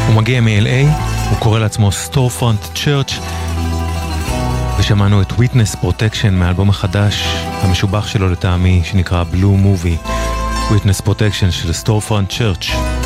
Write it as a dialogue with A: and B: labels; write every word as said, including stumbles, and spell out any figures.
A: הוא מגיע מ-אל איי, הוא קורא לעצמו Storefront Church, ושמענו את Witness Protection מהאלבום החדש, המשובח שלו לטעמי, שנקרא Blue Movie. Witness Protection של Storefront Church.